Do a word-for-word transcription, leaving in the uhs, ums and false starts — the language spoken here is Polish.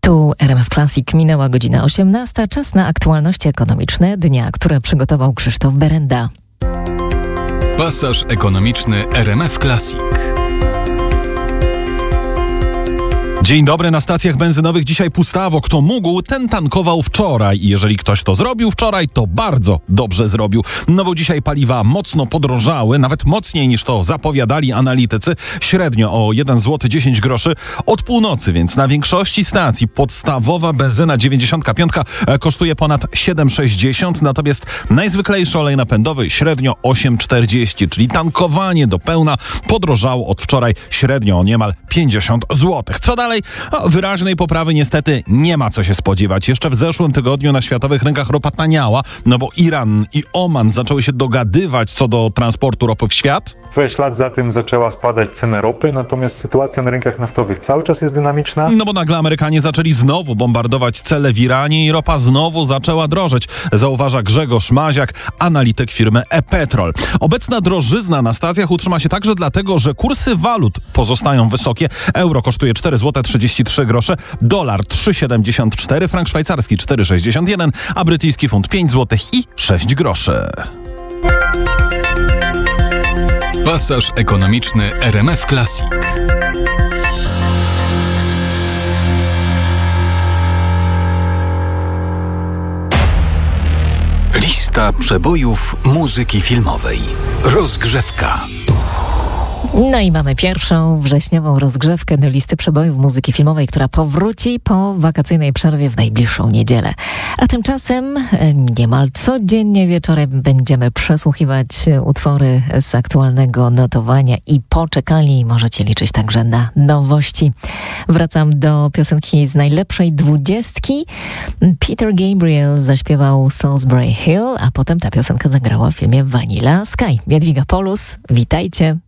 Tu R M F Classic, minęła godzina osiemnasta. Czas na aktualności ekonomiczne dnia, które przygotował Krzysztof Berenda. Pasaż ekonomiczny R M F Classic. Dzień dobry, na stacjach benzynowych dzisiaj pustawo. Kto mógł, ten tankował wczoraj. I jeżeli ktoś to zrobił wczoraj, to bardzo dobrze zrobił. No bo dzisiaj paliwa mocno podrożały, nawet mocniej niż to zapowiadali analitycy. Średnio o jeden złoty dziesięć groszy od północy, więc na większości stacji podstawowa benzyna dziewięćdziesiąt pięć kosztuje ponad siedem sześćdziesiąt, natomiast najzwyklejszy olej napędowy średnio osiem czterdzieści, czyli tankowanie do pełna podrożało od wczoraj średnio o niemal pięćdziesiąt złotych. Co dalej? O, wyraźnej poprawy niestety nie ma co się spodziewać. Jeszcze w zeszłym tygodniu na światowych rynkach ropa taniała, no bo Iran i Oman zaczęły się dogadywać co do transportu ropy w świat. W ślad za tym zaczęła spadać cena ropy, natomiast sytuacja na rynkach naftowych cały czas jest dynamiczna. No bo nagle Amerykanie zaczęli znowu bombardować cele w Iranie i ropa znowu zaczęła drożeć, zauważa Grzegorz Maziak, analityk firmy E-Petrol. Obecna drożyzna na stacjach utrzyma się także dlatego, że kursy walut pozostają wysokie. Euro kosztuje cztery złote trzydzieści trzy grosze, dolar trzy siedemdziesiąt cztery, frank szwajcarski cztery sześćdziesiąt jeden, a brytyjski funt pięć złotych i sześć groszy. Pasaż ekonomiczny R M F Classic. Lista przebojów muzyki filmowej. Rozgrzewka. No i mamy pierwszą wrześniową rozgrzewkę do listy przebojów muzyki filmowej, która powróci po wakacyjnej przerwie w najbliższą niedzielę. A tymczasem niemal codziennie wieczorem będziemy przesłuchiwać utwory z aktualnego notowania i poczekalni możecie liczyć także na nowości. Wracam do piosenki z najlepszej dwudziestki. Peter Gabriel zaśpiewał Salisbury Hill, a potem ta piosenka zagrała w filmie Vanilla Sky. Jadwiga Polus, witajcie.